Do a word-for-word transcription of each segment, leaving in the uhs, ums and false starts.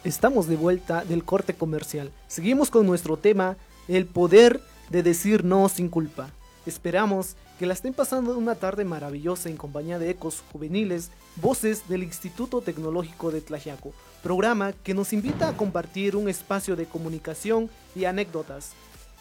Estamos de vuelta del corte comercial. Seguimos con nuestro tema, el poder de decir no sin culpa. Esperamos que la estén pasando una tarde maravillosa en compañía de ecos juveniles, voces del Instituto Tecnológico de Tlaxiaco, programa que nos invita a compartir un espacio de comunicación y anécdotas.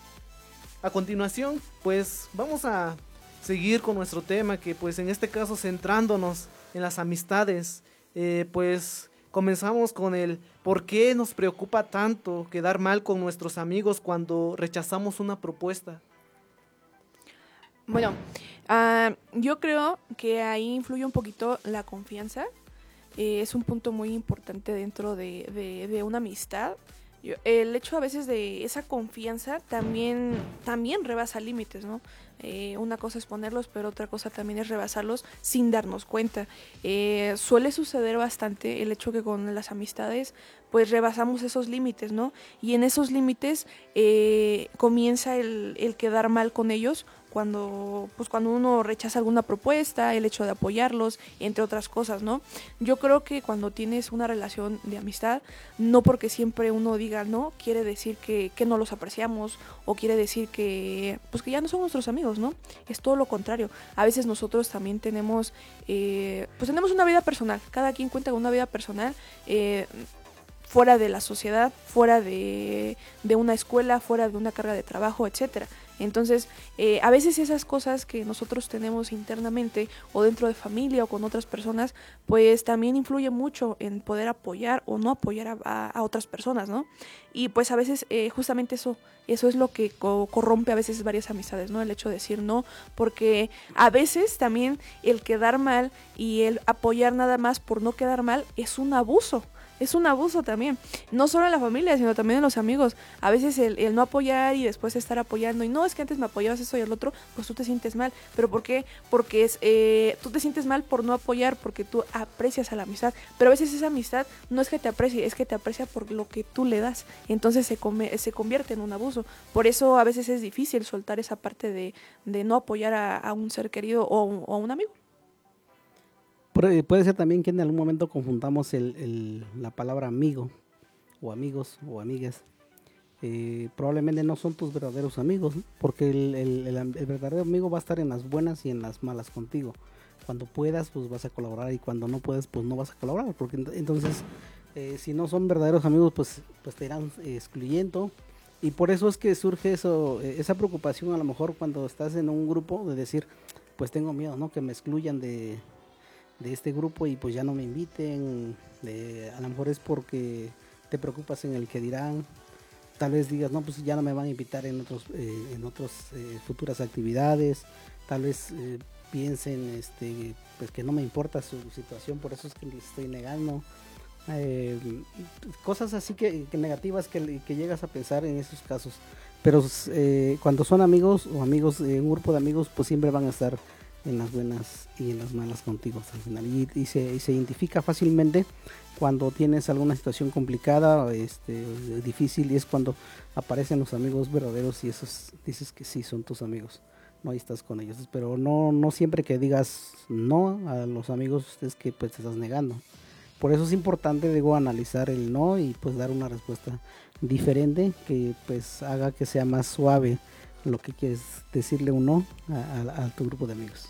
A continuación, pues vamos a seguir con nuestro tema, que pues en este caso centrándonos en las amistades, eh, pues comenzamos con el por qué nos preocupa tanto quedar mal con nuestros amigos cuando rechazamos una propuesta. Bueno, ah, yo creo que ahí influye un poquito la confianza. Eh, es un punto muy importante dentro de, de, de una amistad. Yo- el hecho a veces de esa confianza también, también rebasa límites, ¿no? Eh, una cosa es ponerlos, pero otra cosa también es rebasarlos sin darnos cuenta. Eh, suele suceder bastante el hecho que con las amistades pues rebasamos esos límites, ¿no? Y en esos límites eh, comienza el, el quedar mal con ellos cuando, pues cuando uno rechaza alguna propuesta, el hecho de apoyarlos, entre otras cosas, ¿no? Yo creo que cuando tienes una relación de amistad, no porque siempre uno diga no, quiere decir que, que no los apreciamos o quiere decir que, pues que ya no son nuestros amigos, ¿no? Es todo lo contrario. A veces nosotros también tenemos, eh, pues tenemos una vida personal, cada quien cuenta con una vida personal, eh, fuera de la sociedad, fuera de, de una escuela, fuera de una carga de trabajo, etcétera. Entonces, eh, a veces esas cosas que nosotros tenemos internamente o dentro de familia o con otras personas, pues también influye mucho en poder apoyar o no apoyar a, a- a otras personas, ¿no? Y pues a veces eh, justamente eso, eso es lo que co- corrompe a veces varias amistades, ¿no? El hecho de decir no, porque a veces también el quedar mal y el apoyar nada más por no quedar mal es un abuso. Es un abuso también, no solo en la familia, sino también en los amigos. A veces el, el no apoyar y después estar apoyando, y no, es que antes me apoyabas eso y el otro, pues tú te sientes mal. ¿Pero por qué? Porque es, eh, tú te sientes mal por no apoyar, porque tú aprecias a la amistad. Pero a veces esa amistad no es que te aprecie, es que te aprecia por lo que tú le das. Entonces se, come, se convierte en un abuso. Por eso a veces es difícil soltar esa parte de, de no apoyar a, a un ser querido o, o a un amigo. Puede, puede ser también que en algún momento confundamos el, el- la palabra amigo o amigos o amigas. Eh, probablemente no son tus verdaderos amigos, ¿no? Porque el, el- el am- el verdadero amigo va a estar en las buenas y en las malas contigo. Cuando puedas, pues vas a colaborar, y cuando no puedes, pues no vas a colaborar. Porque ent- entonces, eh, si no son verdaderos amigos, pues, pues te irán eh, excluyendo. Y por eso es que surge eso, eh, esa preocupación a lo mejor cuando estás en un grupo de decir, pues tengo miedo, ¿no? Que me excluyan de, de este grupo y pues ya no me inviten. De, a lo mejor es porque te preocupas en el que dirán. Tal vez digas, no, pues ya no me van a invitar en otros eh, en otras eh, futuras actividades. Tal vez eh, piensen este pues que no me importa su situación, por eso es que les estoy negando. Eh, Cosas así que, que negativas que, que llegas a pensar en esos casos. Pero eh, cuando son amigos o amigos, eh, un grupo de amigos, pues siempre van a estar en las buenas y en las malas contigo hasta el final. Y, y se, y se identifica fácilmente cuando tienes alguna situación complicada, este, difícil, y es cuando aparecen los amigos verdaderos y esos dices que sí son tus amigos. No, ahí estás con ellos. Pero no, no siempre que digas no a los amigos es que pues te estás negando. Por eso es importante, digo, analizar el no y pues dar una respuesta diferente que pues haga que sea más suave lo que quieres decirle un no a, a- a tu grupo de amigos.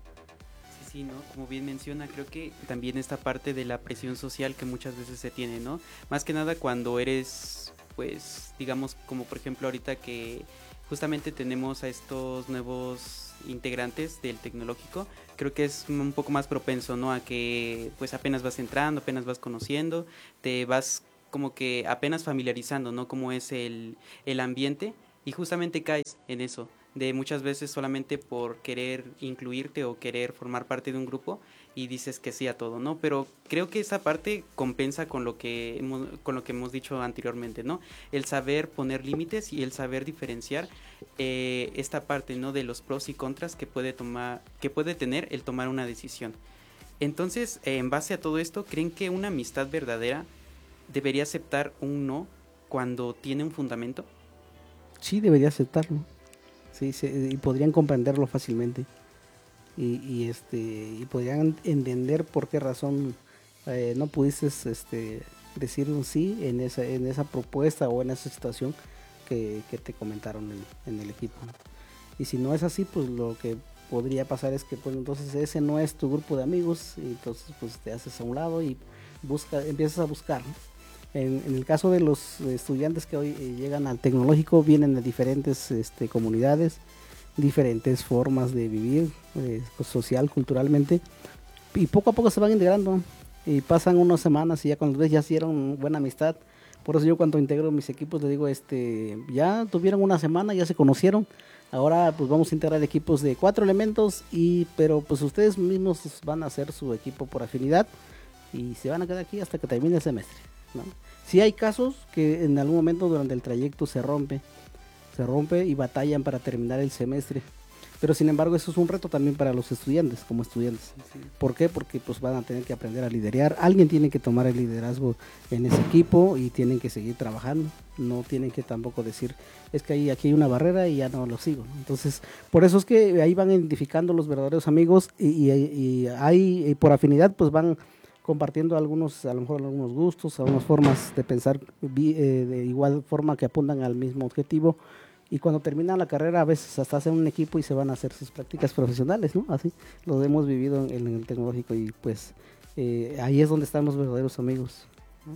Sí, sí, ¿no? Como bien menciona, creo que también esta parte de la presión social que muchas veces se tiene, ¿no? Más que nada cuando eres, pues, digamos, como por ejemplo ahorita que justamente tenemos a estos nuevos integrantes del tecnológico, creo que es un poco más propenso, ¿no? A que pues apenas vas entrando, apenas vas conociendo, te vas como que apenas familiarizando, ¿no? Cómo es el, el ambiente y justamente caes en eso, de muchas veces solamente por querer incluirte o querer formar parte de un grupo y dices que sí a todo, ¿no? Pero creo que esa parte compensa con lo que hemos, con lo que hemos dicho anteriormente, ¿no? El saber poner límites y el saber diferenciar eh, esta parte, ¿no? De los pros y contras que puede tomar, que puede tener el tomar una decisión. Entonces, eh, en base a todo esto, ¿creen que una amistad verdadera debería aceptar un no cuando tiene un fundamento? Sí, debería aceptarlo. Sí, se- y podrían comprenderlo fácilmente. Y, y, este y podrían entender por qué razón eh, no pudiste este decir un sí en esa, en esa propuesta o en esa situación que, que te comentaron en, en el equipo, ¿no? Y si no es así, pues lo que podría pasar es que pues entonces ese no es tu grupo de amigos, y entonces pues te haces a un lado y busca, empiezas a buscar, ¿no? En, en el caso de los estudiantes que hoy eh, llegan al tecnológico, vienen de diferentes este, comunidades, diferentes formas de vivir, eh, social, culturalmente, y poco a poco se van integrando, y pasan unas semanas y ya cuando ves ya hicieron buena amistad. Por eso yo cuando integro mis equipos le digo, este, ya tuvieron una semana, ya se conocieron, ahora pues vamos a integrar equipos de cuatro elementos, y pero pues ustedes mismos van a hacer su equipo por afinidad y se van a quedar aquí hasta que termine el semestre, ¿no? Sí hay casos que en algún momento durante el trayecto se rompe, se rompe y batallan para terminar el semestre. Pero sin embargo eso es un reto también para los estudiantes, como estudiantes. Sí. ¿Por qué? Porque pues van a tener que aprender a liderar. Alguien tiene que tomar el liderazgo en ese equipo y tienen que seguir trabajando. No tienen que tampoco decir, es que ahí, aquí hay una barrera y ya no lo sigo, ¿no? Entonces, por eso es que ahí van identificando los verdaderos amigos, y, y, y ahí y por afinidad pues van compartiendo algunos, a lo mejor algunos gustos, algunas formas de pensar eh, de igual forma que apuntan al mismo objetivo, y cuando terminan la carrera a veces hasta hacen un equipo y se van a hacer sus prácticas profesionales, ¿no? Así lo hemos vivido en, en el tecnológico, y pues eh, ahí es donde están los verdaderos amigos, ¿no?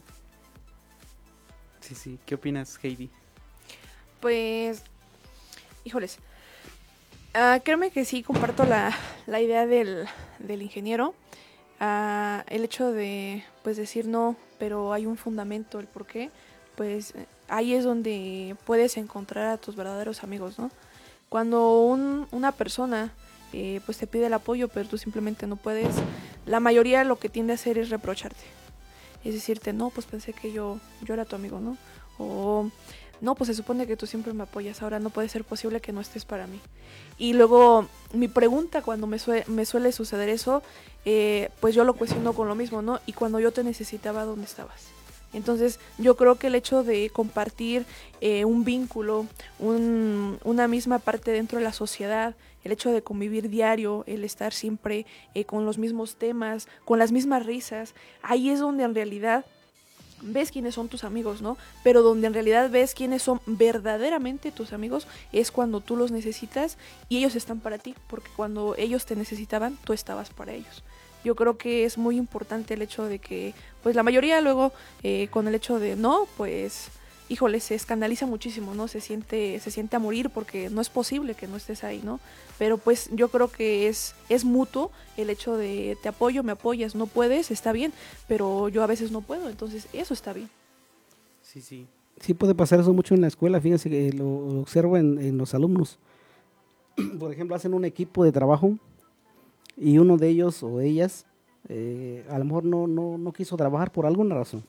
Sí, sí. ¿Qué opinas, Heidi? Pues, híjoles, uh, créeme que sí comparto la, la idea del, del ingeniero. Uh, el hecho de pues decir no, pero hay un fundamento, el por qué, pues ahí es donde puedes encontrar a tus verdaderos amigos, ¿no? Cuando un, una persona eh, pues te pide el apoyo, pero tú simplemente no puedes, la mayoría lo que tiende a hacer es reprocharte, es decirte, no, pues pensé que yo, yo era tu amigo, ¿no? O no, pues se supone que tú siempre me apoyas, ahora no puede ser posible que no estés para mí. Y luego mi pregunta cuando me, sue- me suele suceder eso, eh, pues yo lo cuestiono con lo mismo, ¿no? Y cuando yo te necesitaba, ¿dónde estabas? Entonces yo creo que el hecho de compartir eh, un vínculo, un, una misma parte dentro de la sociedad, el hecho de convivir diario, el estar siempre eh, con los mismos temas, con las mismas risas, ahí es donde en realidad ves quiénes son tus amigos, ¿no? Pero donde en realidad ves quiénes son verdaderamente tus amigos es cuando tú los necesitas y ellos están para ti, porque cuando ellos te necesitaban, tú estabas para ellos. Yo creo que es muy importante el hecho de que, pues la mayoría luego, eh, con el hecho de no, pues, híjole, se escandaliza muchísimo, ¿no? Se siente, se siente a morir porque no es posible que no estés ahí, ¿no? Pero pues yo creo que es, es mutuo el hecho de te apoyo, me apoyas, no puedes, está bien, pero yo a veces no puedo, entonces eso está bien. Sí, sí. Sí puede pasar eso mucho en la escuela, fíjense que lo observo en, en los alumnos. Por ejemplo, hacen un equipo de trabajo y uno de ellos o ellas eh, a lo mejor no, no, no quiso trabajar por alguna razón.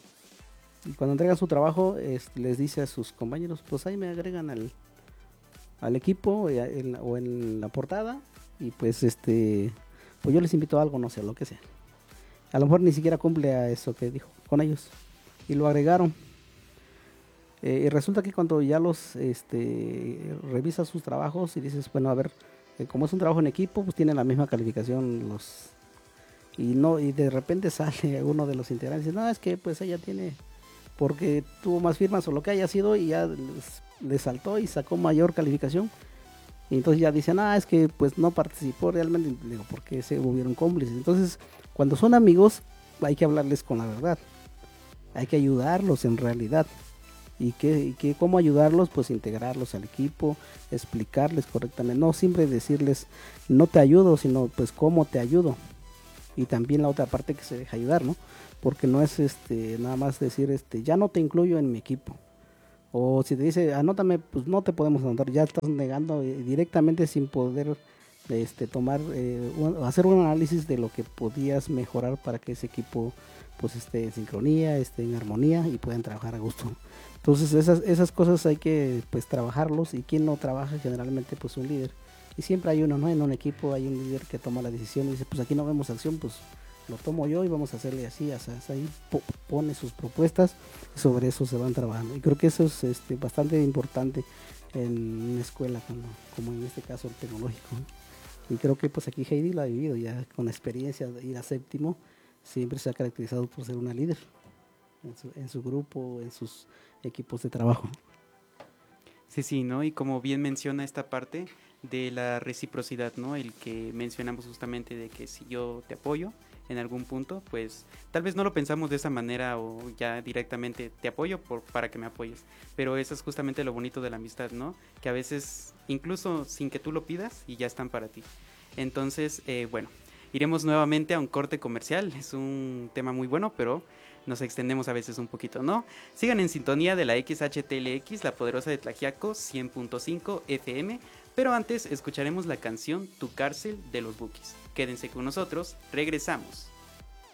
Y cuando entregan su trabajo, es, les dice a sus compañeros, pues ahí me agregan al, al equipo eh, en, o en la portada, y pues este pues yo les invito a algo, no sé, lo que sea. A lo mejor ni siquiera cumple a eso que dijo con ellos, y lo agregaron. Eh, y resulta que cuando ya los este, revisas sus trabajos y dices, bueno, a ver, eh, como es un trabajo en equipo, pues tienen la misma calificación los y no y de repente sale uno de los integrantes y dice, no, es que pues ella tiene, porque tuvo más firmas o lo que haya sido, y ya les, les saltó y sacó mayor calificación. Y entonces ya dicen, ah, es que pues no participó realmente, digo, porque se volvieron cómplices. Entonces, cuando son amigos, hay que hablarles con la verdad, hay que ayudarlos en realidad. ¿Y que, y que cómo ayudarlos? Pues integrarlos al equipo, explicarles correctamente, no siempre decirles no te ayudo, sino pues cómo te ayudo. Y también la otra parte que se deja ayudar, ¿no? Porque no es este nada más decir este ya no te incluyo en mi equipo. O si te dice anótame, pues no te podemos anotar, ya estás negando eh, directamente sin poder este tomar eh, un, hacer un análisis de lo que podías mejorar para que ese equipo pues esté en sincronía, esté en armonía y puedan trabajar a gusto. Entonces esas, esas cosas hay que pues trabajarlos, y quien no trabaja generalmente pues un líder. Y siempre hay uno, ¿no? En un equipo hay un líder que toma la decisión y dice, pues aquí no vemos acción, pues lo tomo yo y vamos a hacerle así, así, así. Ahí pone sus propuestas y sobre eso se van trabajando. Y creo que eso es este, bastante importante en una escuela como, como en este caso el tecnológico, ¿no? Y creo que pues aquí Heidi lo ha vivido ya con experiencia de ir a séptimo, siempre se ha caracterizado por ser una líder. en su, en su grupo, en sus equipos de trabajo. Sí, sí, ¿no? Y como bien menciona esta parte de la reciprocidad, ¿no? El que mencionamos justamente de que si yo te apoyo en algún punto, pues tal vez no lo pensamos de esa manera o ya directamente te apoyo por, para que me apoyes, pero eso es justamente lo bonito de la amistad, ¿no? Que a veces incluso sin que tú lo pidas y ya están para ti. Entonces, eh, bueno, iremos nuevamente a un corte comercial, es un tema muy bueno, pero nos extendemos a veces un poquito, ¿no? Sigan en sintonía de la X H T L X, la poderosa de Tlaxiaco, cien punto cinco F M, pero antes escucharemos la canción Tu Cárcel de los Bukis. Quédense con nosotros, regresamos.